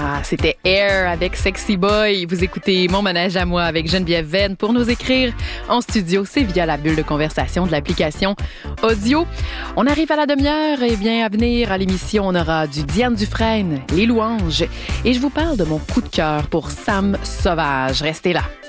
C'était Air avec Sexy Boy. Vous écoutez Mon Manège à moi avec Geneviève Venn. Pour nous écrire en studio, c'est via la bulle de conversation de l'application audio. On arrive à la demi-heure. Eh bien, à venir à l'émission, on aura du Diane Dufresne, les louanges. Et je vous parle de mon coup de cœur pour Sam Sauvage. Restez là.